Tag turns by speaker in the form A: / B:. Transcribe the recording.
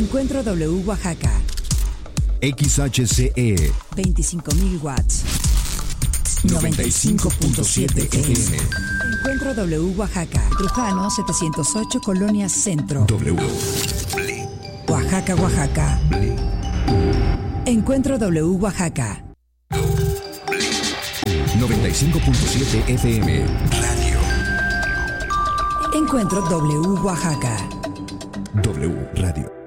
A: Encuentro W Oaxaca.
B: XHCE
A: 25,000 watts.
B: 95.7 FM.
A: Encuentro W Oaxaca. Trujano 708, Colonia Centro.
B: W.
A: Oaxaca, Oaxaca. Encuentro W Oaxaca.
B: 95.7 FM. Radio.
A: Encuentro W Oaxaca.
B: W Radio.